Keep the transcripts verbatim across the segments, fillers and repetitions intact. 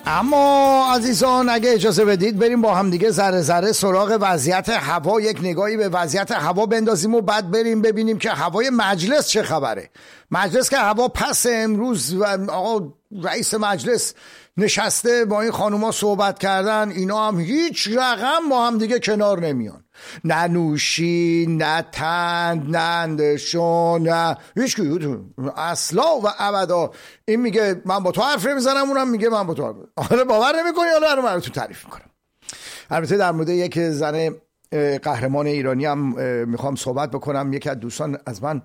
اما عزیزان اگه اجازه بدید بریم با هم دیگه ذره ذره سراغ وضعیت هوا، یک نگاهی به وضعیت هوا بندازیم و بعد بریم ببینیم که هوای مجلس چه خبره. مجلس که هوا پس امروز و آقا رئیس مجلس نشسته با این خانوما صحبت کردن، اینا هم هیچ رقم با هم دیگه کنار نمیان، نه نوشی نه تند نه اندشون نه هیچ که اصلا و ابدا. این میگه من با تو حرف نمیزنم، اونم میگه من با تو حرف. حالا باور نمیکنی، حالا رو براتون تعریف میکنم. البته در مورد یک زن قهرمان ایرانی هم میخوام صحبت بکنم. یکی از دوستان از من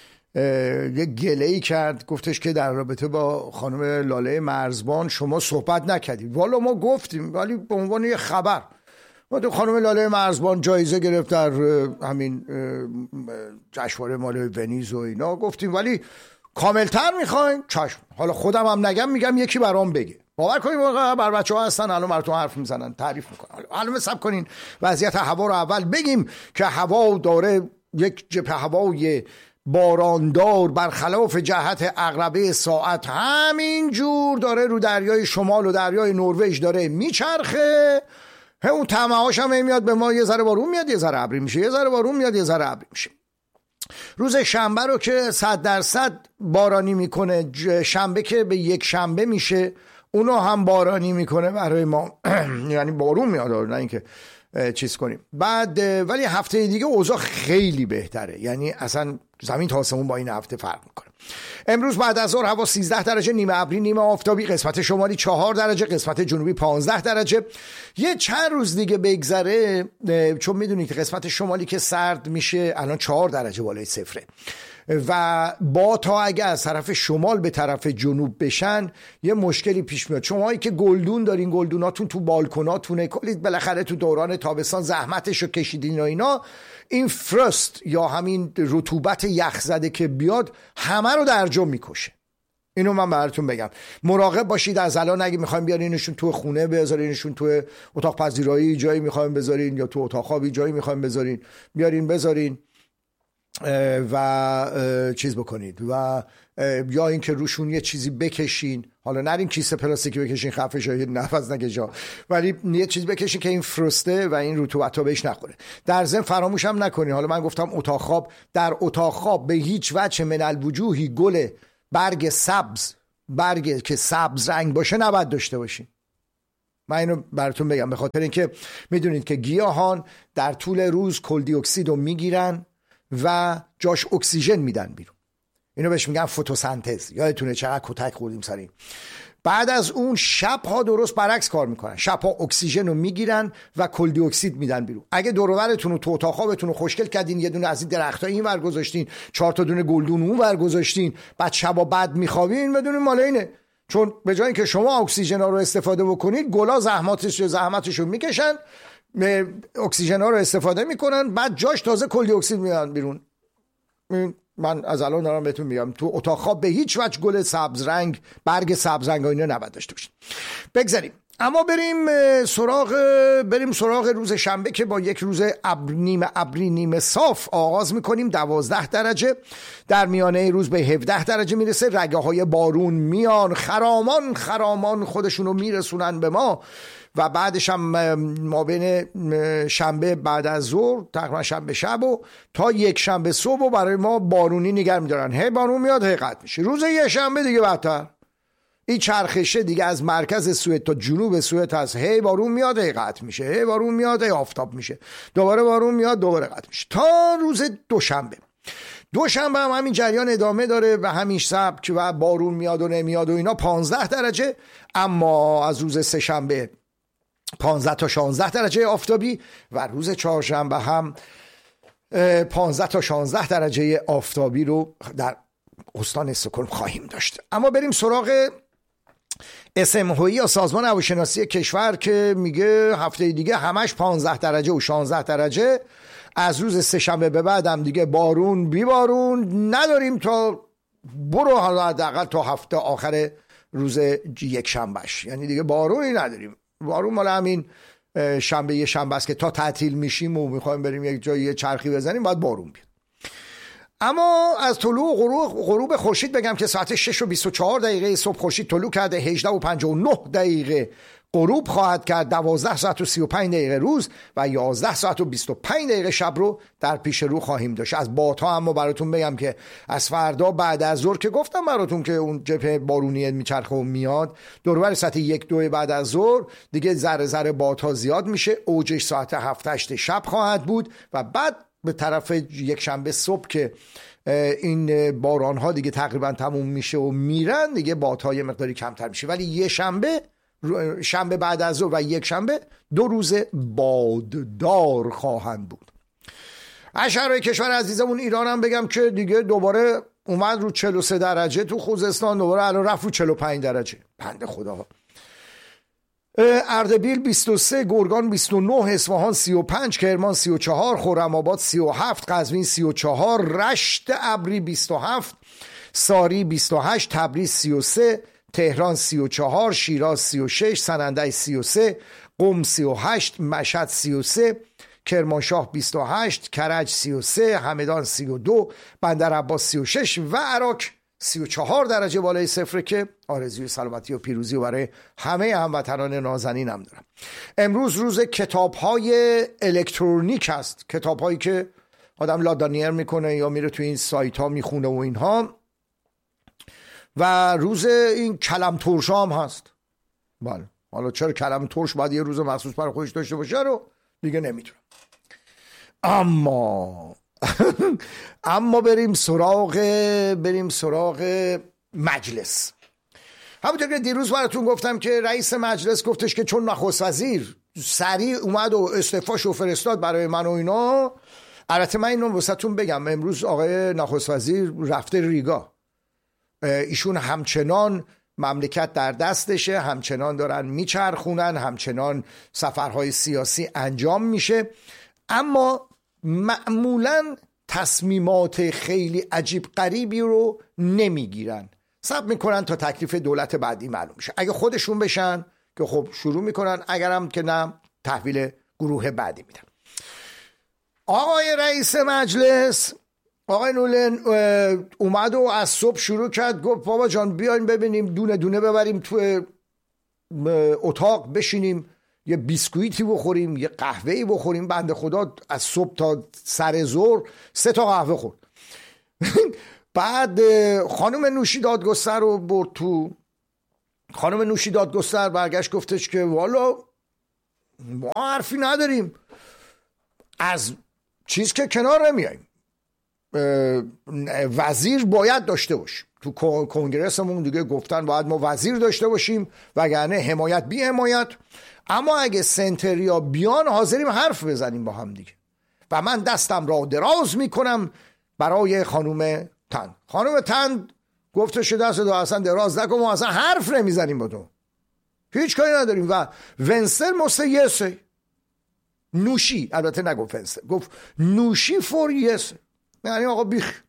یک گله‌ای کرد، گفتش که در رابطه با خانم لاله مرزبان شما صحبت نکردید. والا ما گفتیم ولی به عنوان یه خبر. ما تو خانم لاله مرزبان جایزه گرفت در همین جشنواره مال ونیز و اینا، گفتیم ولی کاملتر میخوایم چشم. حالا خودم هم نگم، میگم یکی برام بگه. باور کنید بر بچه ها هستن الان براتون حرف میزنن تعریف میکنن. الان حساب کنین وضعیت هوا رو اول بگیم که هوا داره یک جبهه هوای باراندار برخلاف جهت عقربه ساعت همین جور داره رو دریای شمال و دریای نروژ داره میچرخه. اون طمعاش هم میاد به ما، یه ذره بارون میاد یه ذره ابری میشه، یه ذره بارون میاد یه ذره ابری میشه. روز شنبه رو که صد درصد بارانی میکنه، شنبه که به یک شنبه میشه اونو هم بارانی میکنه برای ما یعنی بارون میاد، نه اینکه چیز کنیم بعد. ولی هفته دیگه اوضاع خیلی بهتره، یعنی اصلا زمین تا آسمون با این هفته فرق میکنه. امروز بعد از ظهر هوا سیزده درجه، نیمه ابری نیمه آفتابی، قسمت شمالی چهار درجه، قسمت جنوبی پانزده درجه. یه چند روز دیگه بگذره، چون میدونید قسمت شمالی که سرد میشه الان چهار درجه بالای صفره و با تا اگه از طرف شمال به طرف جنوب بشن یه مشکلی پیش میاد. شماهایی که گلدون دارین، گلدوناتون تو بالکناتونه، کلی بالاخره تو دوران تابستان زحمتشو کشیدین و اینا، این فرست یا همین رطوبت یخزده که بیاد همه رو در جا میکشه. اینو من براتون بگم، مراقب باشید از الان. اگه میخوایم بیارینشون تو خونه بذارینشون تو اتاق پذیرایی جایی میخوایم بذارین یا تو اتاق خوابی جایی میخوایم بذارین، بیارین بذارین و چیز بکنید و یا اینکه روشون یه چیزی بکشین. حالا نرین کیسه پلاستیکی بکشین خفه شاید نفس نکشه، ولی یه چیز بکشین که این فرسته و این رطوبت‌ها بهش نخوره. در ضمن فراموش هم نکنین، حالا من گفتم اتاق خواب، در اتاق خواب به هیچ وجه من الوجوهی گل برگ سبز، برگ که سبز رنگ باشه نباید داشته باشین. من اینو براتون بگم به خاطر اینکه میدونید که گیاهان در طول روز کل دی اکسید رو میگیرن و جاش اکسیژن میدن بیرون. اینو بهش میگن فتوسنتز. یادتونه چقدر کتک خوردیم سرین. بعد از اون شب ها درست برعکس کار میکنن، شب ها اکسیژن رو میگیرن و کل دی اکسید میدن بیرون. اگه دور و برتون رو تو اتاق خوابتون رو خوشگل کردین، یه دونه از این درخت‌ها این ور گذاشتین، چهار تا دونه گلدون اون ور گذاشتین، بعد شبا بعد میخوابین، بدونین مال اینه. چون به جای اینکه شما اکسیژن ها رو استفاده بکنید، گلا زحماتش زحمتشو میکشن، اکسیژن ها رو استفاده میکنن، بعد جاش تازه کل دی اکسید میدن بیرون. من از الان دارم بهتون میگم تو اتاق خواب به هیچ وجه گل سبز رنگ، برگ سبز رنگ اینا نباید داشته باشین. بگذاریم اما بریم سراغ بریم سراغ روز شنبه که با یک روز ابر نیمه ابری نیمه صاف آغاز میکنیم. دوازده درجه، در میانه روز به هفده درجه میرسه. رگه های بارون میان، خرامان خرامان خودشونو میرسونن به ما و بعدش هم ما بین شنبه بعد از ظهر تقریبا شنبه شب و تا یک شنبه صبح و برای ما بارونی نگه میدارن. هی بارون میاد هی قطع میشه. روز یک شنبه دیگه بدتر، این چرخشه دیگه از مرکز سوئد تا جنوب سوئد هست، هی بارون میاد هی قطع میشه، هی بارون میاد هی آفتاب میشه، دوباره بارون میاد دوباره قطع میشه تا روز دوشنبه. دوشنبه هم همین جریان ادامه داره و همین سبک و بارون میاد و نمیاد و اینا. پانزده درجه، اما از روز سه شنبه پانزده تا شانزده درجه آفتابی و روز چهارشنبه هم پانزده تا شانزده درجه آفتابی رو در استان استکهلم خواهیم داشت. اما بریم سراغ اسمهویی یا سازمان هواشناسی کشور که میگه هفته دیگه همش پانزده درجه و شانزده درجه. از روز سه شنبه به بعد هم دیگه بارون بی بارون نداریم تا برو حالا حداقل تا هفته آخر روز یک شنبهش، یعنی دیگه بارونی نداریم. بارون مال همین شنبه یه شنبه است که تا تعطیل میشیم و میخوایم بریم یک جایی چرخی بزنیم باید بارون بیاد. اما از طلوع غروب غروب خورشید بگم که ساعت شش و بیست و چهار دقیقه صبح خورشید طلوع کرده، هجده و پنجاه و نه دقیقه غروب خواهد کرد، دوازده ساعت و سی و پنج دقیقه روز و یازده ساعت و بیست و پنج دقیقه شب رو در پیش رو خواهیم داشت. از بادها اما براتون بگم که از فردا بعد از ظهر که گفتم براتون که اون جبهه بارونی میچرخه و میاد دور و بر ساعت یک دو بعد از ظهر دیگه ذره ذره بادها زیاد میشه، اوجش ساعت هفت هشت شب خواهد بود و بعد به طرف یک شنبه صبح که این باران ها دیگه تقریبا تموم میشه و میرن دیگه بادهای مقداری کمتر میشه، ولی یه شنبه شنبه بعد از ظهر و یک شنبه دو روز باددار خواهند بود. از شهرهای کشور عزیزمون ایران هم بگم که دیگه دوباره اومد رو چهل و سه درجه تو خوزستان، دوباره الان رفت رو چهل و پنج درجه. بنده خدا. اردبیل بیست و سه، گرگان بیست و نه، اصفهان سی و پنج، کرمان سی و چهار، خرم‌آباد سی و هفت، قزوین سی و چهار، رشت ابری بیست و هفت، ساری بیست و هشت، تبریز سی و سه، تهران سی و چهار، شیراز سی و شش، سنندج سی و سه، قم سی و هشت، مشهد سی و سه، کرمانشاه بیست و هشت، کرج سی و سه، همدان سی و دو، بندر عباس سی و شش و عراق سی و چهار درجه بالای صفر که آرزوی سلامتی و پیروزی و برای همه هموطنان نازنین هم دارم. امروز روز کتاب‌های الکترونیک هست، کتاب‌هایی که آدم لادانیر میکنه یا میره تو این سایت ها میخونه و اینها، و روز این کلم ترش هم هست. بله، حالا چرا کلم ترش باید یه روز مخصوص برای خودش داشته باشه رو دیگه نمیدونم. اما اما بریم سراغ بریم سراغ مجلس. همونطور که دیروز براتون گفتم که رئیس مجلس گفتش که چون نخست وزیر سریع اومد و استعفاشو فرستاد برای من و اینا، البته من اینو واسهتون بگم امروز آقای نخست وزیر رفته ریگا، ایشون همچنان مملکت در دستشه، همچنان دارن میچرخونن، همچنان سفرهای سیاسی انجام میشه، اما معمولاً تصمیمات خیلی عجیب غریبی رو نمیگیرن، صبر میکنن تا تکلیف دولت بعدی معلوم شه. اگه خودشون بشن که خب شروع میکنن، اگرم که نه تحویل گروه بعدی میدن. آقای رئیس مجلس آقای نولن اومد و از صبح شروع کرد، گفت بابا جان بیاین ببینیم، دونه دونه ببریم تو اتاق بشینیم، یه بیسکویتی بخوریم، یه قهوه‌ای بخوریم. بنده خدا از صبح تا سر ظهر سه تا قهوه خورد. بعد خانم نوشی دادگستر رو برد تو. خانم نوشی دادگستر برگشت گفتش که والا ما حرفی نداریم، از چیز که کنار نمیاییم، وزیر باید داشته باشیم. تو کنگرسمون دیگه گفتن باید ما وزیر داشته باشیم وگرنه حمایت بی حمایت، اما اگه سنتریا بیان حاضریم حرف بزنیم با هم دیگه. و من دستم را دراز میکنم برای خانوم تن. خانوم تن گفتش دست دو اصلا دراز نکن، ما اصلا حرف نمیزنیم با تو، هیچ کاری نداریم. و ونسر مست یسه، نوشی البته نگفت ونسر، گفت نوشی فور یسه، یعنی آقا بیخ.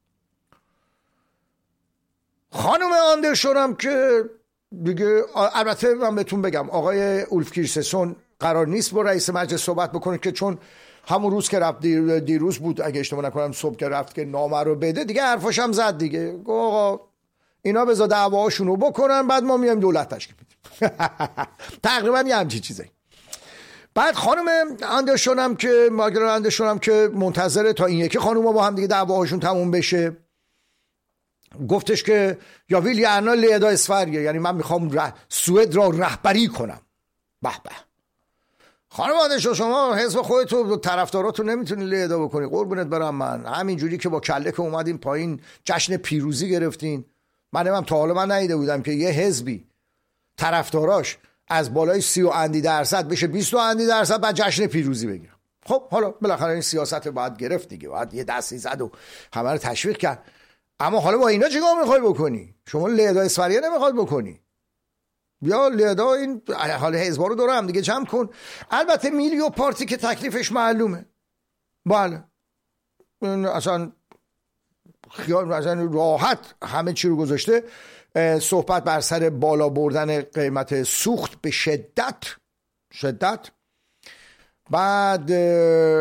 خانم آندرسون هم که دیگه، البته من بهتون بگم آقای اولف کریستسون قرار نیست با رئیس مجلس صحبت بکنه، که چون همون روز که رفت دیر دیروز بود اگه اشتباه نکنم، صبح که رفت که نامه رو بده دیگه حرفاش هم زد دیگه، گفت آقا اینا بذار دعواشون رو بکنن بعد ما میایم دولت تشکیل بدیم. تقریبا یه همچین چیزی. بعد خانم آندرسون هم که مارگرت آندرسون هم که منتظره تا این یکی خانوما با هم دیگه دعواهاشون تموم بشه، گفتش که یا ویل یعنا لیدا اسفریه، یعنی من میخوام ره... سوئد را رهبری کنم. به به خانم آندرسون، شما حزب خودتو طرفداراتو نمیتونی لیدا بکنی، قربونت برم من. همینجوری که با کله که اومدین پایین جشن پیروزی گرفتین، من هم تا حالا من ندیده بودم که یه حزبی طرفداراش از بالای سی و اندی درصد بشه بیست و اندی درصد بعد جشن پیروزی بگیرم. خب حالا بالاخره این سیاست باید گرفت دیگه، باید یه دستی زد و همه رو تشویق کرد. اما حالا با اینا چیکار میخوای بکنی؟ شما لیدا اسفریه نمیخواد بکنی؟ بیا لیدا این حال حزبا رو دور هم دیگه جمع کن. البته میلیو پارتی که تکلیفش معلومه، بله اصلا خیال اصلا راحت همه چی رو گذاشته. صحبت بر سر بالا بردن قیمت سوخت به شدت شدت. بعد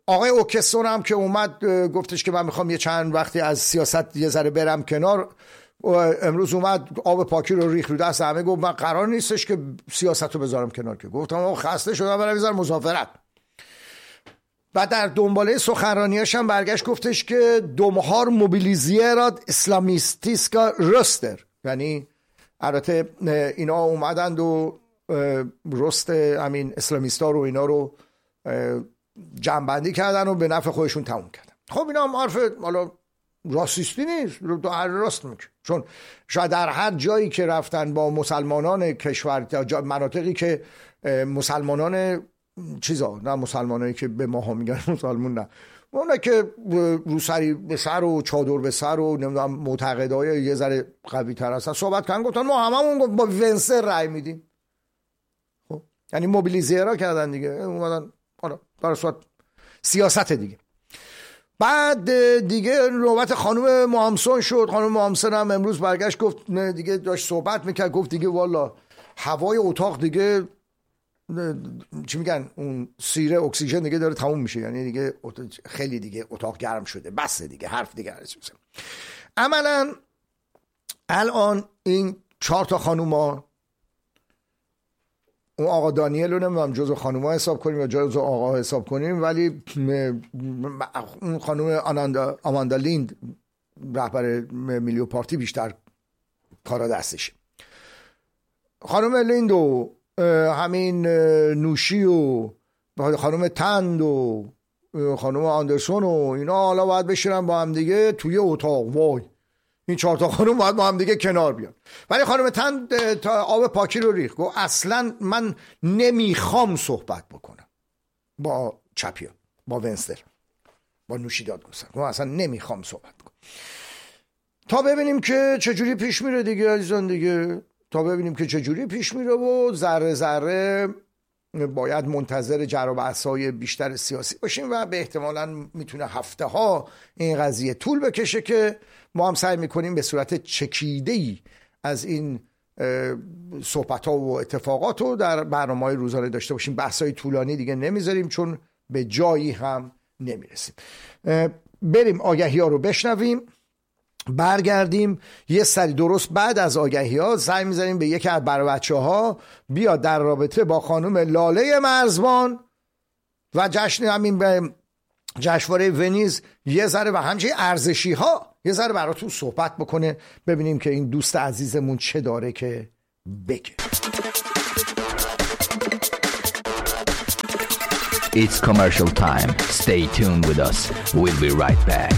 آقای اوکسون هم که اومد گفتش که من میخوام یه چند وقتی از سیاست یه ذره برم کنار، امروز اومد آب پاکی رو ریخت رو دست همه، گفت من قرار نیستش که سیاست رو بذارم کنار، که گفتم آقا خسته شدم برم بذارم مسافرت. و در دنباله سخنرانیاش هم برگشت گفتش که دومهار موبیلیزیراد اسلامیستیسکا رستر، یعنی البته اینا اومدند و رست همین اسلامیستا رو اینا رو جمع‌بندی کردن و به نفع خودشون تموم کردن. خب اینا هم حرف حالا راسیستی نیست، دو هر راست میگه، چون شاید در هر جایی که رفتن با مسلمانان کشور، مناطقی که مسلمانان چیزا نه مسلمانایی که به ما ها میگن مسلمون نه، اونا که روسری به سر و چادر به سر و نمیدونم معتقدای یه ذره قوی تر هستن صحبت کردن، گفتن ما هممون با ونسر رای میدیم. خب یعنی موبیلیزیرا کردن دیگه، اومدن حالا در صورت سیاست دیگه. بعد دیگه نوبت خانم محمسون شد. خانم محمسون هم امروز برگشت گفت نه دیگه، داشت صحبت میکرد، گفت دیگه والا هوای اتاق دیگه چی میگن اون سیره اکسیژن دیگه داره تموم میشه، یعنی دیگه خیلی دیگه اتاق گرم شده، بسه دیگه، حرف دیگه هرچی. عملا الان این چهار تا خانوما، اون آقا دانیل رو نمیدونم جزو خانوما حساب کنیم یا جزو آقا حساب کنیم، ولی اون خانوم آناندا آماندا لیند رهبر میلیو پارتی بیشتر کارا دستشه. خانوم لیند و همین نوشی و خانوم تند و خانوم آندرسون و اینا حالا باید بشیرن با هم دیگه توی اتاق. وای این چهار تا خانوم باید با هم دیگه کنار بیان. ولی خانم تند تا آب پاکی رو ریخت، گفت اصلا من نمیخوام صحبت بکنم با چپیا، با ونستر، با نوشی دادگستر، گفت اصلا نمیخوام صحبت کنم تا ببینیم که چجوری پیش میره دیگه عزیزان دیگه، تا ببینیم که چجوری پیش میره و ذره ذره باید منتظر جر و بحث‌های بیشتر سیاسی باشیم و به احتمالاً میتونه هفته ها این قضیه طول بکشه که ما هم سعی میکنیم به صورت چکیده‌ای از این صحبت‌ها و اتفاقات رو در برنامه‌های روزانه داشته باشیم. بحث‌های طولانی دیگه نمیذاریم چون به جایی هم نمیرسیم. بریم آگهی‌ها رو بشنویم، برگردیم یه سری درست بعد از آگهی ها سعی می‌ذاریم به یکی از برای بچه ها بیاد در رابطه با خانم لاله مرزبان و جشن همین به جشنواره ونیز یه ذره و همچنین ارزشی ها یه ذره براتون صحبت بکنه، ببینیم که این دوست عزیزمون چه داره که بگه. It's commercial time. Stay tuned with us. We'll be right back.